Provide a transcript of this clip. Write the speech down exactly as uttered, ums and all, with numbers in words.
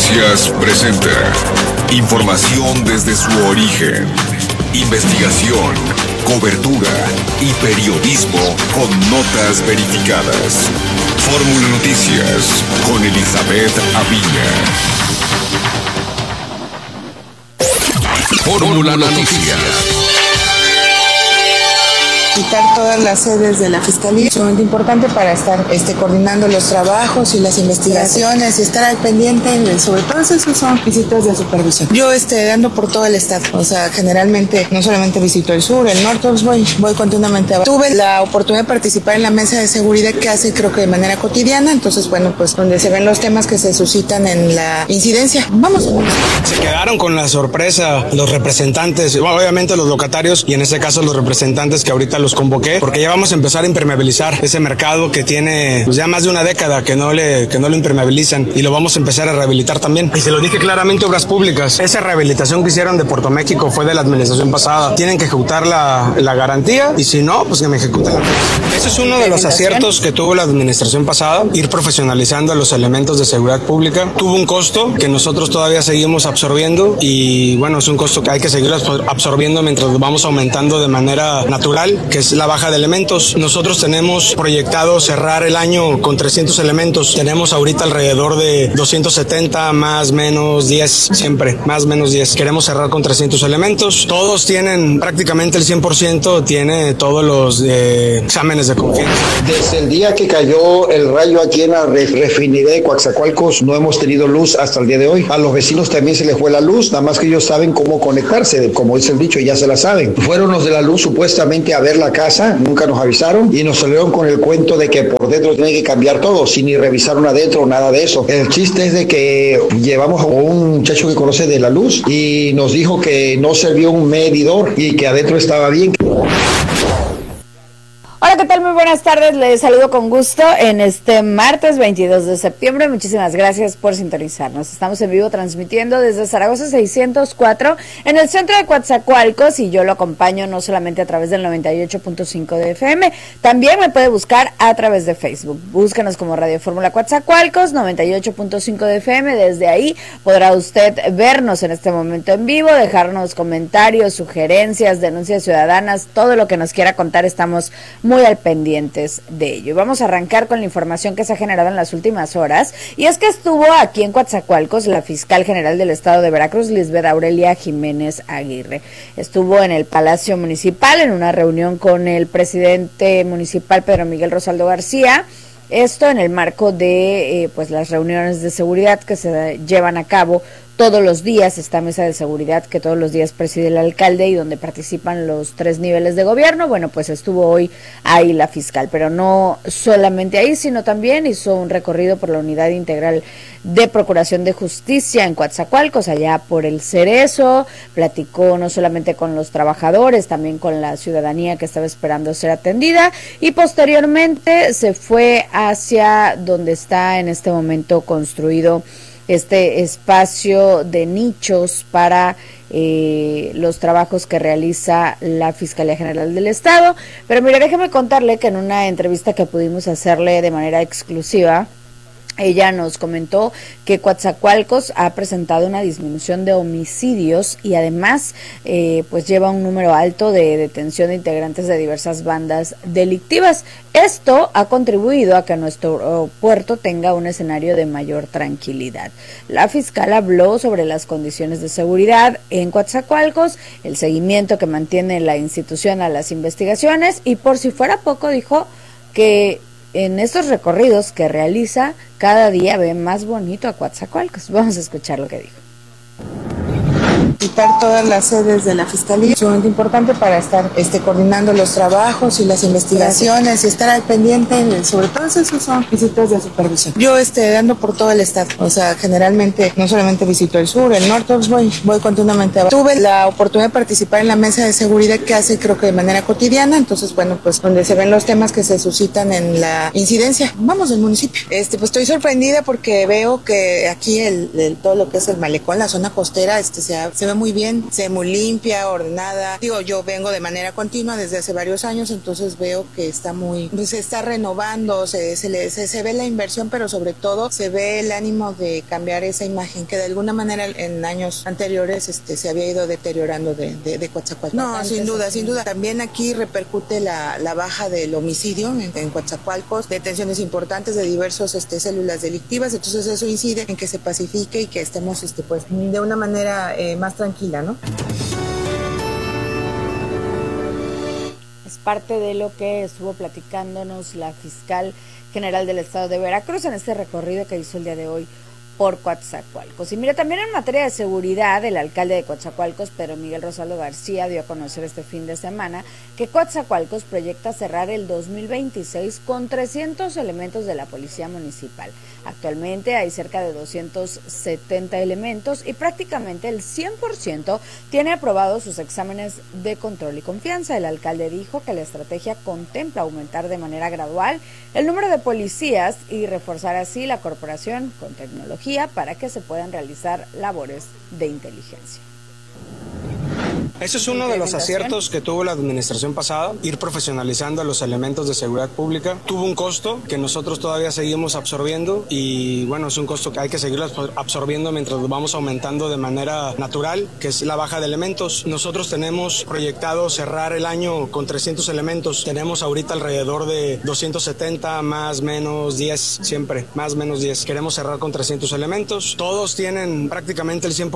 Noticias presenta información desde su origen, investigación, cobertura y periodismo con notas verificadas. Fórmula Noticias con Elizabeth Aviña. Fórmula Noticias. Visitar todas las sedes de la Fiscalía es sumamente importante para estar este, coordinando los trabajos y las investigaciones y estar al pendiente de, sobre todo esos son visitas de supervisión. Yo este, ando por todo el estado, o sea, generalmente no solamente visito el sur, el norte, pues voy, voy continuamente a... Tuve la oportunidad de participar en la mesa de seguridad que hace creo que de manera cotidiana, entonces bueno, pues donde se ven los temas que se suscitan en la incidencia. Vamos. Se quedaron con la sorpresa los representantes, obviamente los locatarios y en este caso los representantes que ahorita los convoqué, porque ya vamos a empezar a impermeabilizar ese mercado que tiene pues, ya más de una década que no le que no lo impermeabilizan y lo vamos a empezar a rehabilitar también. Y se lo dije claramente, Obras Públicas, esa rehabilitación que hicieron de Puerto México fue de la administración pasada. Tienen que ejecutar la, la garantía y si no, pues que me ejecuten la fecha. Ese es uno de los aciertos que tuvo la administración pasada, ir profesionalizando a los elementos de seguridad pública. Tuvo un costo que nosotros todavía seguimos absorbiendo y bueno, es un costo que hay que seguir absorbiendo mientras vamos aumentando de manera natural, que es la baja de elementos. Nosotros tenemos proyectado cerrar el año con trescientos elementos. Tenemos ahorita alrededor de doscientos setenta, más menos diez, siempre, más menos diez. Queremos cerrar con trescientos elementos. Todos tienen, prácticamente el cien por ciento tiene todos los eh, exámenes de confianza. Desde el día que cayó el rayo aquí en la refinería de Coatzacoalcos, no hemos tenido luz hasta el día de hoy. A los vecinos también se les fue la luz, nada más que ellos saben cómo conectarse, como dice el dicho, ya se la saben. Fueron los de la luz supuestamente a ver la casa, nunca nos avisaron y nos salieron con el cuento de que por dentro tiene que cambiar todo, sin ni revisaron adentro, nada de eso. El chiste es de que llevamos a un muchacho que conoce de la luz y nos dijo que no servía un medidor y que adentro estaba bien. Hola, ¿qué tal? Muy buenas tardes, les saludo con gusto en este martes veintidós de septiembre, muchísimas gracias por sintonizarnos. Estamos en vivo transmitiendo desde Zaragoza seiscientos cuatro en el centro de Coatzacoalcos y yo lo acompaño no solamente a través del noventa y ocho punto cinco de F M, también me puede buscar a través de Facebook. Búscanos como Radio Fórmula Coatzacoalcos, noventa y ocho punto cinco de F M, desde ahí podrá usted vernos en este momento en vivo, dejarnos comentarios, sugerencias, denuncias ciudadanas, todo lo que nos quiera contar, estamos muy al pendientes de ello. Vamos a arrancar con la información que se ha generado en las últimas horas, y es que estuvo aquí en Coatzacoalcos la fiscal general del estado de Veracruz, Lisbeth Aurelia Jiménez Aguirre. Estuvo en el Palacio Municipal en una reunión con el presidente municipal Pedro Miguel Rosaldo García. Esto en el marco de eh, pues las reuniones de seguridad que se llevan a cabo todos los días, esta mesa de seguridad que todos los días preside el alcalde y donde participan los tres niveles de gobierno. Bueno, pues estuvo hoy ahí la fiscal, pero no solamente ahí, sino también hizo un recorrido por la Unidad Integral de Procuración de Justicia en Coatzacoalcos, allá por el Cerezo, platicó no solamente con los trabajadores, también con la ciudadanía que estaba esperando ser atendida, y posteriormente se fue hacia donde está en este momento construido este espacio de nichos para eh, los trabajos que realiza la Fiscalía General del Estado. Pero mire, déjeme contarle que en una entrevista que pudimos hacerle de manera exclusiva, ella nos comentó que Coatzacoalcos ha presentado una disminución de homicidios y además eh, pues lleva un número alto de detención de integrantes de diversas bandas delictivas. Esto ha contribuido a que nuestro puerto tenga un escenario de mayor tranquilidad. La fiscal habló sobre las condiciones de seguridad en Coatzacoalcos, el seguimiento que mantiene la institución a las investigaciones y por si fuera poco dijo que en estos recorridos que realiza, cada día ve más bonito a Coatzacoalcos. Vamos a escuchar lo que dijo. Visitar todas las sedes de la Fiscalía es sumamente importante para estar este, coordinando los trabajos y las investigaciones y estar al pendiente de, sobre todo esos son visitas de supervisión. Yo este, ando por todo el estado, o sea, generalmente no solamente visito el sur, el norte, pues voy, voy continuamente a... Tuve la oportunidad de participar en la mesa de seguridad que hace creo que de manera cotidiana, entonces bueno, pues donde se ven los temas que se suscitan en la incidencia. Vamos del municipio. Este, pues estoy sorprendida porque veo que aquí el, el todo lo que es el malecón, la zona costera, este se, ha, se ve muy bien, se ve muy limpia, ordenada. Digo, yo vengo de manera continua desde hace varios años, entonces veo que está muy, pues se está renovando, se, se, le, se, se ve la inversión, pero sobre todo se ve el ánimo de cambiar esa imagen que de alguna manera en años anteriores este, se había ido deteriorando de, de, de Coatzacoalcos. No, sin duda, sin duda. También aquí repercute la, la baja del homicidio en, en Coatzacoalcos, detenciones importantes de diversas este, células delictivas, entonces eso incide en que se pacifique y que estemos este, pues, de una manera eh, más tranquila, ¿no? Es parte de lo que estuvo platicándonos la fiscal general del estado de Veracruz en este recorrido que hizo el día de hoy por Coatzacoalcos. Y mira, también en materia de seguridad, el alcalde de Coatzacoalcos, Pedro Miguel Rosaldo García, dio a conocer este fin de semana que Coatzacoalcos proyecta cerrar el dos mil veintiséis con trescientos elementos de la policía municipal. Actualmente hay cerca de doscientos setenta elementos y prácticamente el cien por ciento tiene aprobados sus exámenes de control y confianza. El alcalde dijo que la estrategia contempla aumentar de manera gradual el número de policías y reforzar así la corporación con tecnología para que se puedan realizar labores de inteligencia. Ese es uno de los aciertos que tuvo la administración pasada, ir profesionalizando a los elementos de seguridad pública. Tuvo un costo que nosotros todavía seguimos absorbiendo y bueno, es un costo que hay que seguirlo absorbiendo mientras lo vamos aumentando de manera natural, que es la baja de elementos. Nosotros tenemos proyectado cerrar el año con trescientos elementos. Tenemos ahorita alrededor de doscientos setenta, más menos diez, siempre, más menos diez. Queremos cerrar con trescientos elementos. Todos tienen prácticamente el cien por ciento